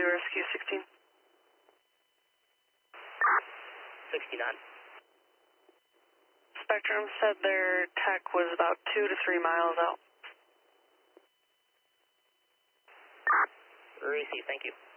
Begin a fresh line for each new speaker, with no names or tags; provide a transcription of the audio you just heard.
Rescue 16.
69.
Spectrum said their tech was about 2 to 3 miles out.
Receive, thank you.